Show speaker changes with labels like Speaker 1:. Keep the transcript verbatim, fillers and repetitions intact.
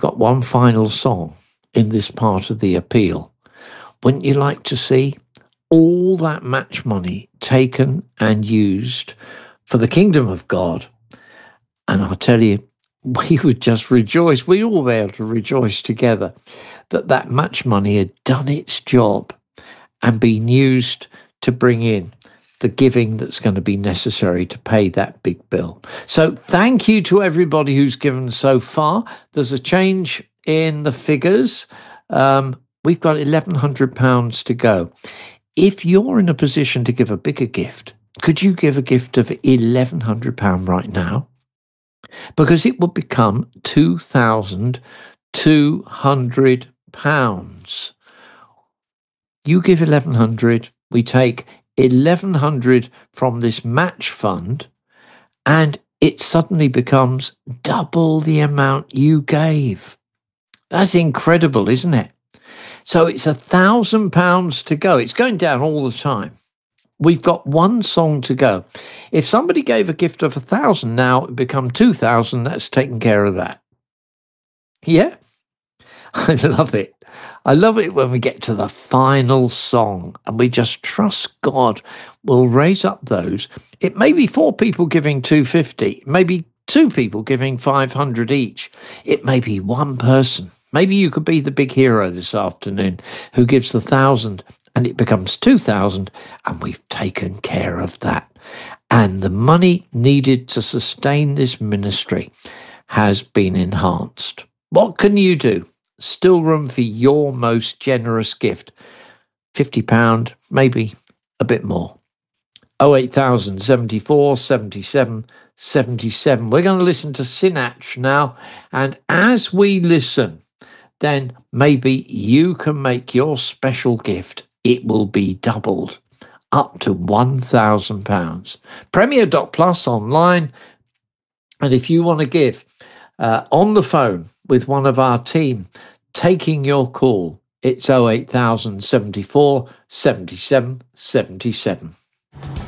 Speaker 1: got one final song in this part of the appeal. Wouldn't you like to see all that match money taken and used for the kingdom of God? And I'll tell you, we would just rejoice. We'd all be able to rejoice together that that match money had done its job and been used to bring in the giving that's going to be necessary to pay that big bill. So thank you to everybody who's given so far. There's a change in the figures. Um, we've got eleven hundred pounds to go. If you're in a position to give a bigger gift, could you give a gift of eleven hundred pounds right now? Because it would become two thousand two hundred pounds. You give eleven hundred, we take eleven hundred from this match fund, and it suddenly becomes double the amount you gave. That's incredible, isn't it? So it's a thousand pounds to go. It's going down all the time. We've got one song to go. If somebody gave a gift of a thousand now, it become two thousand. That's taken care of that. Yeah, I love it. I love it when we get to the final song and we just trust God will raise up those. It may be four people giving two fifty, maybe two people giving five hundred each. It may be one person. Maybe you could be the big hero this afternoon who gives the thousand and it becomes two thousand, and we've taken care of that. And the money needed to sustain this ministry has been enhanced. What can you do? Still room for your most generous gift. fifty pounds, maybe a bit more. oh eight thousand, seventy-four, seventy-seven, seventy-seven. We're going to listen to Sinach now. And as we listen, then maybe you can make your special gift. It will be doubled up to one thousand pounds. Premier dot plus online. And if you want to give uh, on the phone with one of our team taking your call, it's oh eight thousand, seventy-four, seventy-seven, seventy-seven.